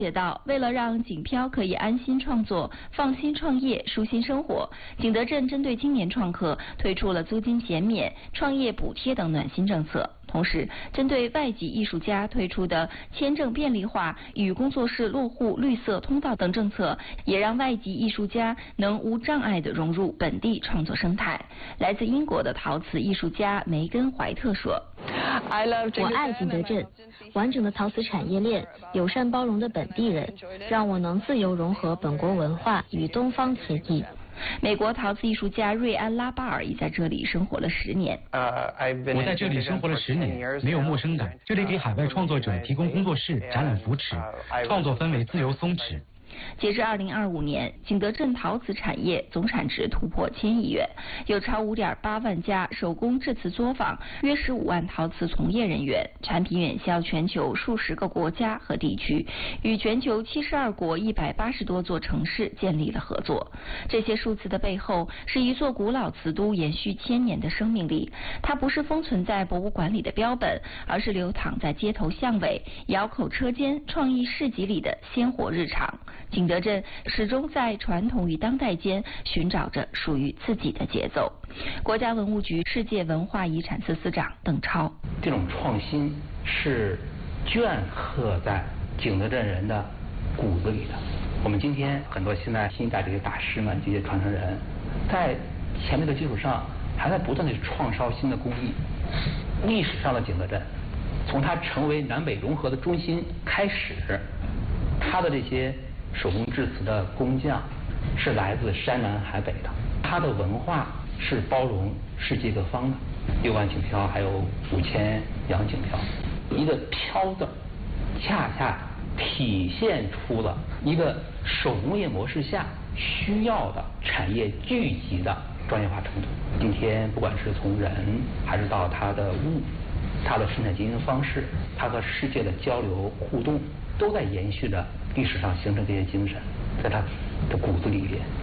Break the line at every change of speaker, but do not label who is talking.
写道，为了让景漂可以安心创作、放心创业、舒心生活，景德镇针对青年创客推出了租金减免、创业补贴等暖心政策。同时，针对外籍艺术家推出的签证便利化与工作室落户绿色通道等政策，也让外籍艺术家能无障碍地融入本地创作生态。来自英国的陶瓷艺术家梅根·怀特说：“
我爱景德镇，完整的陶瓷产业链，友善包容的本地人，让我能自由融合本国文化与东方协议。”
美国陶瓷艺术家瑞安·拉巴尔已在这里生活了10年。
我在这里生活了10年，没有陌生感。这里给海外创作者提供工作室、展览扶持，创作氛围自由松弛。
截至2025年，景德镇陶瓷产业总产值突破1000亿元，有超5.8万家手工制瓷作坊，约15万陶瓷从业人员，产品远销全球数十个国家和地区，与全球72国180多座城市建立了合作。这些数字的背后，是一座古老瓷都延续1000年的生命力。它不是封存在博物馆里的标本，而是流淌在街头巷尾、窑口车间、创意市集里的鲜活日常。景德镇始终在传统与当代间寻找着属于自己的节奏。国家文物局世界文化遗产司司长邓超：
这种创新是镌刻在景德镇人的骨子里的。我们今天很多现在新一代这些大师们、这些传承人，在前面的基础上，还在不断的创烧新的工艺。历史上的景德镇，从它成为南北融合的中心开始，它的这些手工制瓷的工匠是来自山南海北的，它的文化是包容世界各方的。6万景漂，还有5000洋景漂，一个漂字，恰恰体现出了一个手工业模式下需要的产业聚集的专业化程度。今天不管是从人，还是到它的物，它的生产经营方式，它和世界的交流互动，都在延续着历史上形成这些精神，在它的骨子里边。